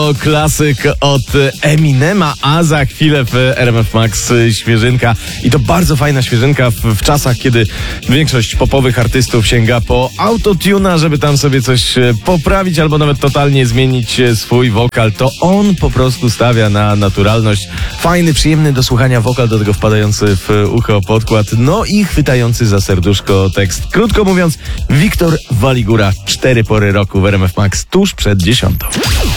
to klasyk od Eminema, a za chwilę w RMF Max świeżynka. I to bardzo fajna świeżynka w czasach, kiedy większość popowych artystów sięga po autotuna, żeby tam sobie coś poprawić albo nawet totalnie zmienić swój wokal. To on po prostu stawia na naturalność. Fajny, przyjemny do słuchania wokal, do tego wpadający w ucho podkład, no i chwytający za serduszko tekst. Krótko mówiąc, Wiktor Waligura, 4 pory roku w RMF Max tuż przed 10.